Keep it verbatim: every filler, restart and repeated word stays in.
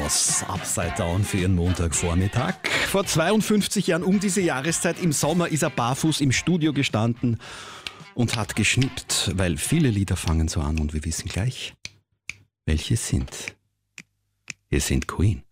aus Upside Down für ihren Montagvormittag. Vor zweiundfünfzig Jahren um diese Jahreszeit im Sommer ist er barfuß im Studio gestanden und hat geschnippt, weil viele Lieder fangen so an und wir wissen gleich, welche sind. Wir sind Queen.